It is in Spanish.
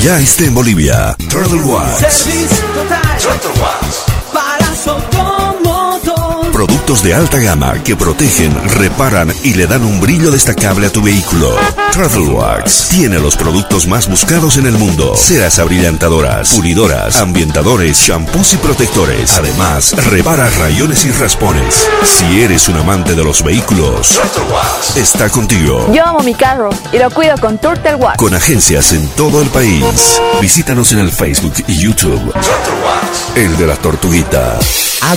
ya está en Bolivia. Turtle Wax. Servicio total. Turtle Wax. Para su automotor. Productos de alta gama que protegen, reparan y le dan un brillo destacable a tu vehículo. Turtle Wax tiene los productos más buscados en el mundo. Ceras abrillantadoras, pulidoras, ambientadores, shampoos y protectores. Además, repara rayones y raspones. Si eres un amante de los vehículos, Turtle Wax. está contigo. Yo amo mi carro y lo cuido con Turtle Wax. Con agencias en todo el país. Visítanos en el Facebook y YouTube. Turtle Wax. El de la Tortuguita.